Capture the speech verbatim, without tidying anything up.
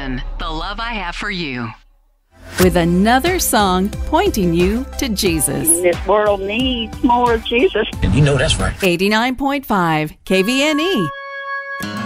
station, The Love I Have for You. With another song pointing you to Jesus. This world needs more of Jesus. And you know that's right. eighty-nine point five K V N E.